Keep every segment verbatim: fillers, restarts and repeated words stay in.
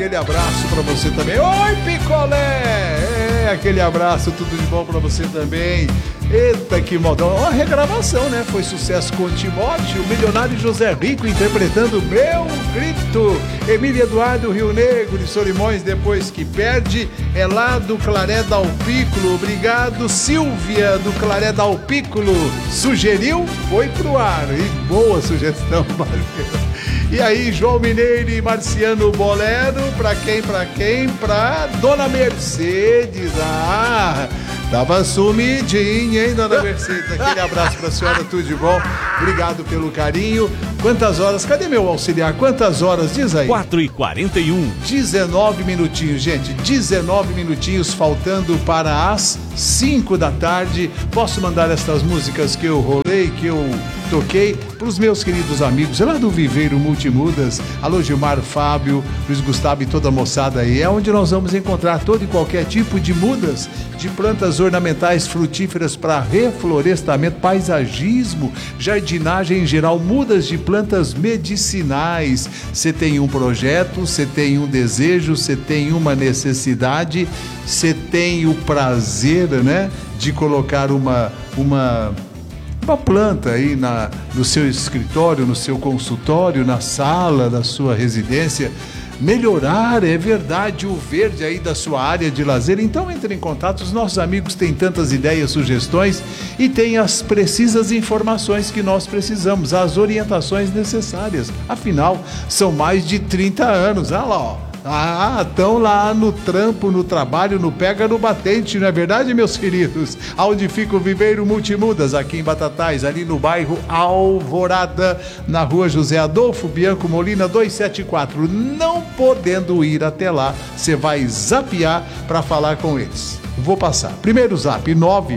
aquele abraço pra você também. Oi, Picolé! É, aquele abraço, tudo de bom pra você também. Eita, que modão. Uma regravação, né? Foi sucesso com o Timóteo, o milionário José Rico interpretando Meu Grito. Emília Eduardo, Rio Negro de Solimões, depois que perde, é lá do Claré Dalpículo. Obrigado, Silvia, do Claré Dalpículo. Sugeriu, foi pro ar. E boa sugestão, valeu. E aí, João Mineiro e Marciano Bolero, pra quem, pra quem? Pra Dona Mercedes. Ah, tava sumidinha, hein, Dona Mercedes? Aquele abraço pra senhora, tudo de bom. Obrigado pelo carinho. Quantas horas? Cadê meu auxiliar? Quantas horas? Diz aí. quatro e quarenta e um. dezenove minutinhos, gente. dezenove minutinhos faltando para as cinco da tarde. Posso mandar estas músicas que eu rolei, que eu toquei, para os meus queridos amigos lá do Viveiro Multimudas. Alô, Gilmar, Fábio, Luiz Gustavo e toda a moçada aí. É onde nós vamos encontrar todo e qualquer tipo de mudas, de plantas ornamentais frutíferas para reflorestamento, paisagismo, jardinagem em geral, mudas de plantas medicinais. Você tem um projeto, você tem um desejo, você tem uma necessidade, você tem o prazer, né, de colocar uma, uma, uma planta aí na, no seu escritório, no seu consultório, na sala da sua residência. Melhorar, é verdade, o verde aí da sua área de lazer. Então entre em contato, os nossos amigos têm tantas ideias, sugestões e têm as precisas informações que nós precisamos, as orientações necessárias. Afinal, são mais de trinta anos, olha lá, ó. Ah, estão lá no trampo, no trabalho, no pega, no batente, não é verdade, meus queridos? Onde fica o Viveiro Multimudas, aqui em Batatais, ali no bairro Alvorada, na rua José Adolfo Bianco Molina duzentos e setenta e quatro. Não podendo ir até lá, você vai zapear para falar com eles. Vou passar. Primeiro zap, nove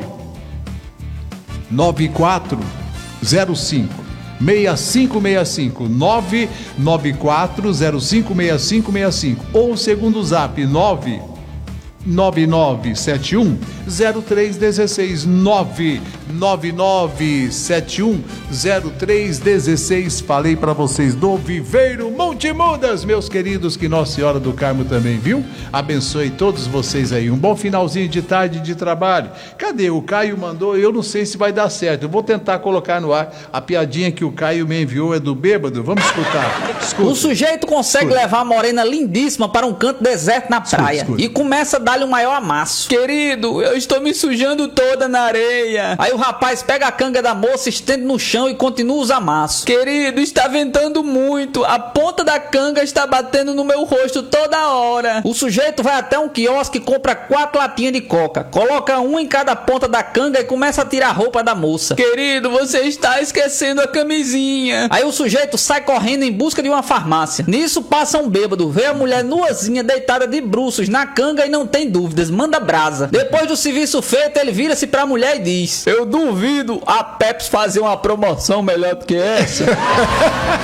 nove quatro zero cinco seis cinco seis cinco, nove nove quatro zero cinco seis cinco seis cinco, ou o segundo zap, nove nove nove sete um zero três um seis, nove nove nove sete um zero três um seis. Falei para vocês do Viveiro Multimudas, meus queridos, que Nossa Senhora do Carmo também, viu? Abençoe todos vocês aí. Um bom finalzinho de tarde de trabalho. Cadê? O Caio mandou, eu não sei se vai dar certo. Eu vou tentar colocar no ar a piadinha que o Caio me enviou, é do bêbado. Vamos escutar. Escuta. O sujeito consegue Escuta. levar a morena lindíssima para um canto deserto na praia. Escuta, escuta. E começa a dar-lhe o maior amasso. Querido, eu estou me sujando toda na areia. Aí o rapaz pega a canga da moça, estende no chão e continua os amassos. Querido, está ventando muito. A ponta da canga está batendo no meu rosto toda hora. O sujeito vai até um quiosque e compra quatro latinhas de coca. Coloca um em cada ponta da canga e começa a tirar a roupa da moça. Querido, você está esquecendo a camisinha. Aí o sujeito sai correndo em busca de uma farmácia. Nisso passa um bêbado, vê a mulher nuazinha deitada de bruços na canga e não tem dúvidas, manda brasa. Depois do serviço feito, ele vira-se pra mulher e diz: eu duvido a Pepsi fazer uma promoção melhor do que essa.